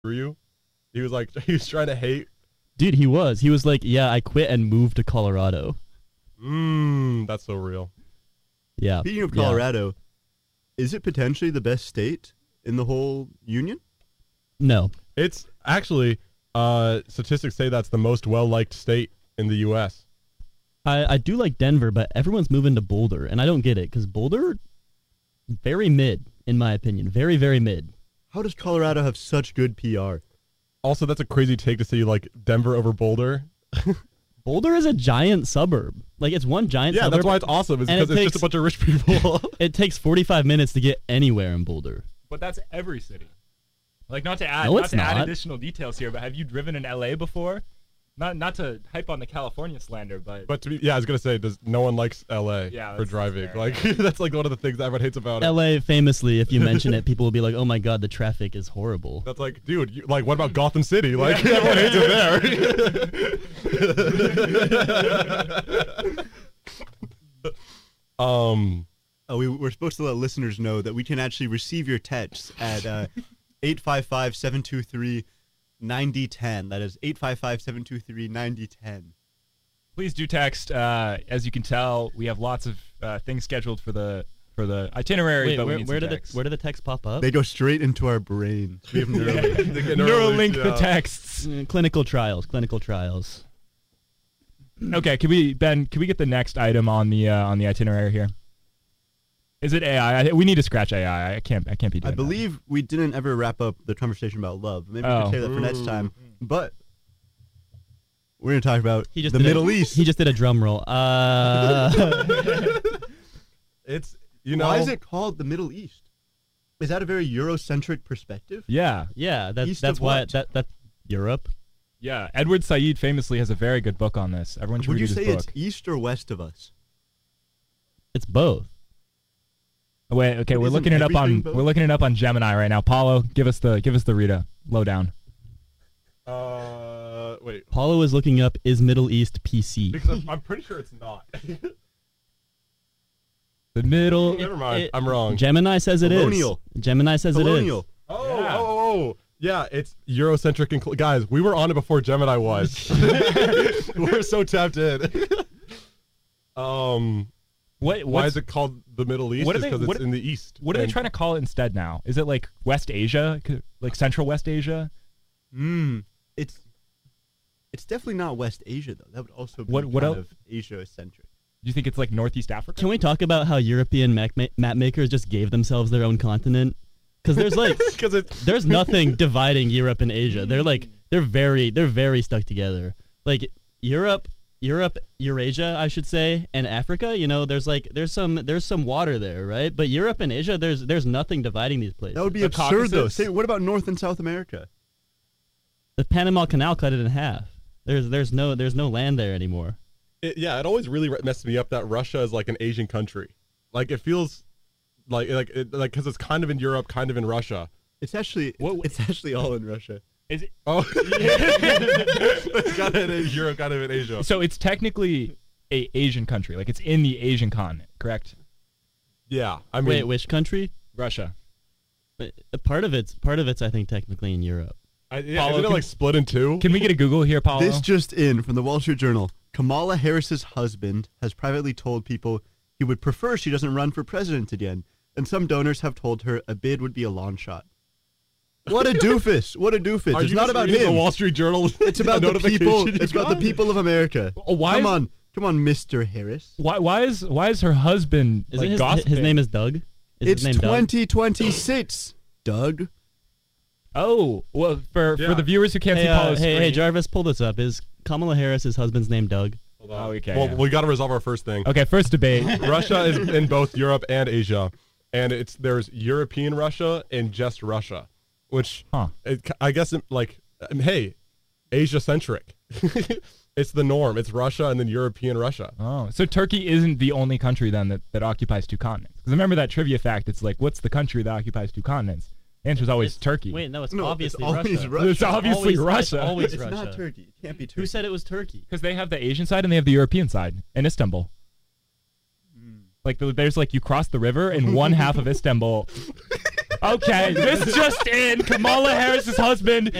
Were you? He was like, he was trying to hate. Dude, he was. He was like, yeah, I quit and moved to Colorado. That's so real. Yeah. Speaking of Colorado, is it potentially the best state in the whole union? No. It's actually, statistics say that's the most well-liked state in the U.S. I do like Denver, but everyone's moving to Boulder, and I don't get it, because Boulder, very mid, in my opinion. Very, very mid. How does Colorado have such good PR? Also, that's a crazy take to say like Denver over Boulder. Boulder is a giant suburb. Like, it's one giant suburb. Yeah, that's why it's awesome. It's because it's just a bunch of rich people. It takes 45 minutes to get anywhere in Boulder. But that's every city. Like, not to add additional details here, but have you driven in LA before? Not to hype on the California slander, but to be, I was gonna say, no one likes LA for driving. Like that's like one of the things that everyone hates about it. LA, famously, if you mention it, people will be like, "Oh my God, the traffic is horrible." That's like, dude, like, what about Gotham City? Like, everyone hates it there. We're supposed to let listeners know that we can actually receive your texts at 855-723-9010. That is 855-723-9010. Please do text. As you can tell, we have lots of things scheduled for the itinerary. Wait, but where do the texts pop up? They go straight into our brain. We have Neuralink the texts. Clinical trials. Okay, can we get the next item on the itinerary here? Is it AI? We need to scratch AI. I can't be doing I believe we didn't ever wrap up the conversation about love. Maybe we can save that for next time. But we're going to talk about the Middle East. He just did a drum roll. It's, why is it called the Middle East? Is that a very Eurocentric perspective? Yeah. Yeah, that's why that's Europe. Yeah, Edward Said famously has a very good book on this. Everyone should read his book. Would you say it's east or west of us? It's both. Wait, okay, we're looking it up on Gemini right now. Paulo, give us the Rita lowdown. Wait. Paulo is looking up is Middle East PC. Because I'm pretty sure it's not. The middle. Never mind. I'm wrong. Gemini says it is. Gemini says it is. Oh. Yeah, it's Eurocentric. Guys, we were on it before Gemini was. We're so tapped in. Why is it called the Middle East? Because it's in the East. What are they trying to call it instead now? Is it like West Asia? Like Central West Asia? It's definitely not West Asia, though. That would also be kind of Asia-centric. Do you think it's like Northeast Africa? Can we talk about how European map makers just gave themselves their own continent? Because there's like, there's nothing dividing Europe and Asia. They're very stuck together. Like Europe, Eurasia, I should say, and Africa. There's some water there, right? But Europe and Asia, there's nothing dividing these places. That would be absurd, though. Say, what about North and South America? The Panama Canal cut it in half. There's no land there anymore. It always really messes me up that Russia is like an Asian country. Like it feels like because it's kind of in Europe, kind of in Russia. It's actually all in Russia. Is it? Oh, it's kind of in Europe, kind of in Asia. So it's technically a Asian country. Like it's in the Asian continent, correct? Yeah. I mean, wait, which country? Russia. But part of it's I think technically in Europe. Paulo, isn't it like split in two? Can we get a Google here, Paulo? This just in from the Wall Street Journal. Kamala Harris's husband has privately told people he would prefer she doesn't run for president again, and some donors have told her a bid would be a long shot. What a doofus! What a doofus! It's not about him. The Wall Street Journal. It's about the people. It's about the people of America. Come on, Mr. Harris. Why is her husband like gossiping? His name is Doug. It's 2026, Doug. Oh, well, for the viewers who can't see Paulo's screen. Hey, Jarvis, pull this up. Is Kamala Harris's husband's name Doug? Oh, okay. Well, we got to resolve our first thing. Okay, first debate. Russia is in both Europe and Asia, and there's European Russia and just Russia, which I guess hey, Asia-centric. It's the norm. It's Russia and then European Russia. Oh, so Turkey isn't the only country then that occupies two continents? Because remember that trivia fact. It's like, what's the country that occupies two continents? The answer is always Turkey. Wait, no, it's obviously Russia. It's obviously Russia. It's always It's Russia. not Turkey. It can't be Turkey. Who said it was Turkey? Because they have the Asian side and they have the European side in Istanbul. Like there's like you cross the river and one half of Istanbul Okay, this just in: Kamala Harris's husband